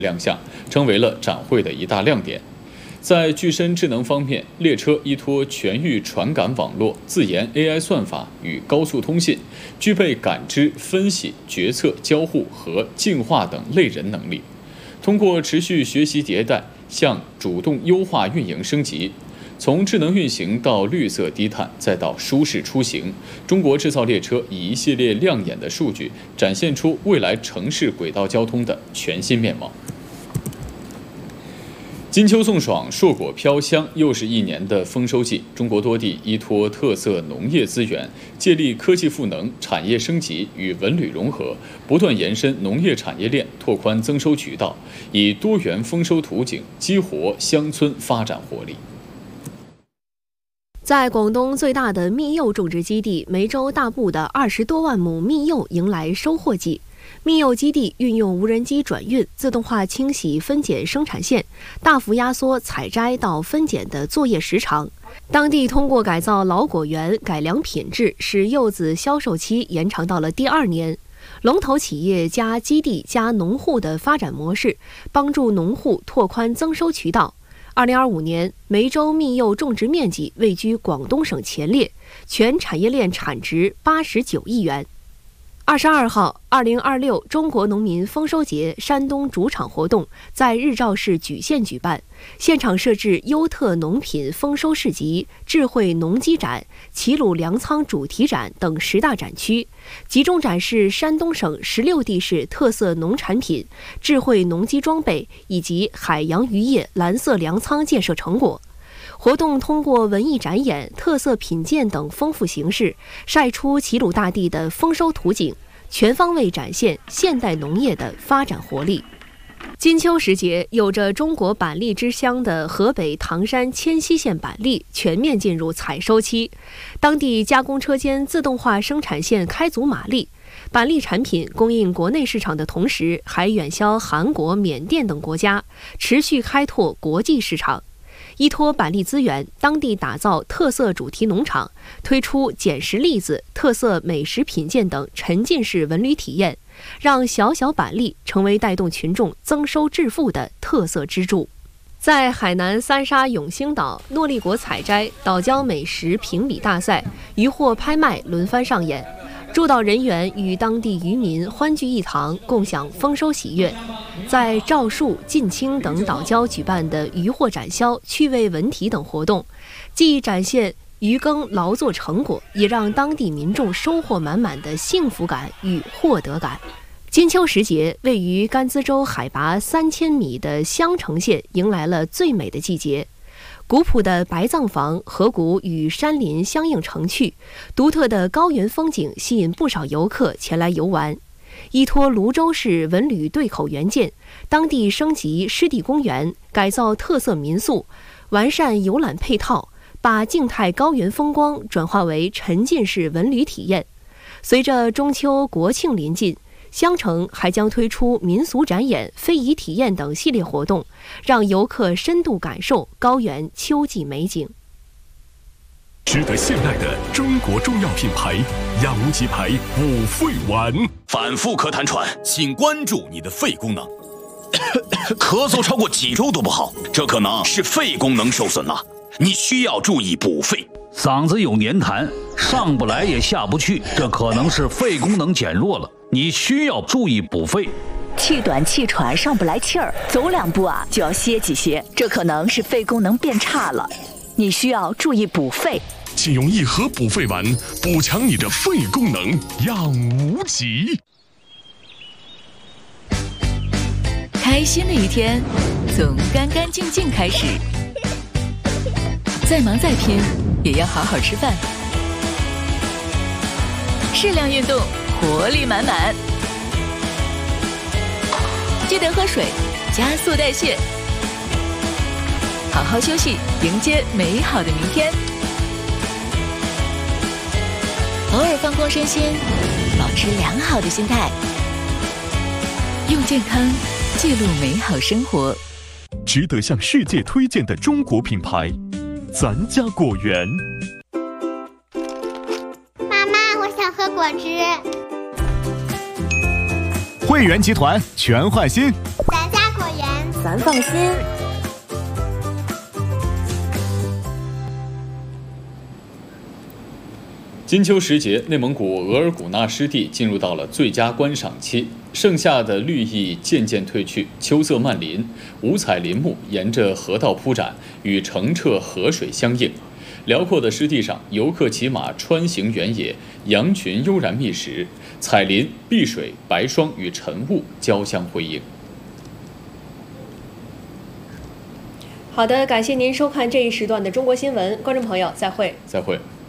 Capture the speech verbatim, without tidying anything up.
亮相，成为了展会的一大亮点。在具身智能方面，列车依托全域传感网络、自研 A I 算法与高速通信，具备感知、分析、决策、交互和进化等类人能力。通过持续学习迭代，向主动优化运营升级。从智能运行到绿色低碳，再到舒适出行，中国制造列车以一系列亮眼的数据，展现出未来城市轨道交通的全新面貌。金秋送爽，硕果飘香，又是一年的丰收季。中国多地依托特色农业资源，借力科技赋能、产业升级与文旅融合，不断延伸农业产业链，拓宽增收渠道，以多元丰收图景激活乡村发展活力。 在广东最大的蜜柚种植基地梅州大埔的二十多万亩蜜柚迎来收获季。蜜柚基地运用无人机转运、自动化清洗分拣生产线，大幅压缩采摘到分拣的作业时长。当地通过改造老果园、改良品质，使柚子销售期延长到了第二年。龙头企业加基地加农户的发展模式，帮助农户拓宽增收渠道。二零二五年，梅州蜜柚种植面积位居广东省前列，全产业链产值八十九亿元。二十二号，二零二六中国农民丰收节山东主场活动在日照市莒县举办，现场设置优特农品丰收市集、智慧农机展、齐鲁粮仓主题展等十大展区，集中展示山东省十六地市特色农产品、智慧农机装备以及海洋渔业蓝色粮仓建设成果。活动通过文艺展演、特色品鉴等丰富形式，晒出齐鲁大地的丰收图景，全方位展现现代农业的发展活力。金秋时节，有着中国板栗之乡的河北唐山迁西县板栗全面进入采收期，当地加工车间自动化生产线开足马力，板栗产品供应国内市场的同时，还远销韩国、缅甸等国家，持续开拓国际市场。依托板栗资源，当地打造特色主题农场，推出捡拾栗子、特色美食品鉴等沉浸式文旅体验，让小小板栗成为带动群众增收致富的特色支柱。在海南三沙永兴岛，诺丽果采摘、岛礁美食评比大赛、渔获拍卖轮番上演，驻岛人员与当地渔民欢聚一堂，共享丰收喜悦。在赵树、晋清等岛礁举办的渔获展销、趣味文体等活动，既展现渔耕劳作成果，也让当地民众收获满满的幸福感与获得感。金秋时节，位于甘孜州海拔三千米的香城县迎来了最美的季节。古朴的白藏房、河谷与山林相映成趣，独特的高原风景吸引不少游客前来游玩。依托泸州市文旅对口援建，当地升级湿地公园，改造特色民宿，完善游览配套，把静态高原风光转化为沉浸式文旅体验。随着中秋国庆临近，香城还将推出民俗展演、非遗体验等系列活动，让游客深度感受高原秋季美景。 值得信赖的中国中药品牌养无极牌补肺丸， 反复咳痰喘，请关注你的肺功能。咳嗽超过几周都不好，这可能是肺功能受损了，你需要注意补肺。 嗓子有黏痰，上不来也下不去，这可能是肺功能减弱了，你需要注意补肺。 气短气喘，上不来气儿，走两步啊就要歇几歇，这可能是肺功能变差了，你需要注意补肺。 请用一盒补肺丸补强你的肺功能，养无极。 开心的一天从干干净净开始，再忙再拼也要好好吃饭，适量运动，活力满满。记得喝水，加速代谢，好好休息，迎接美好的明天。偶尔放空身心，保持良好的心态，用健康记录美好生活。 值得向世界推荐的中国品牌，咱家果园。 妈妈，我想喝果汁。 汇源集团全换新， 咱家果园咱放心。 金秋时节，内蒙古额尔古纳湿地进入到了最佳观赏期，盛夏的绿意渐渐褪去，秋色漫林，五彩林木沿着河道铺展，与澄澈河水相映。辽阔的湿地上，游客骑马穿行原野，羊群悠然觅食，彩林、碧水、白霜与晨雾交相辉映。 好的，感谢您收看这一时段的中国新闻，观众朋友，再会。 再会。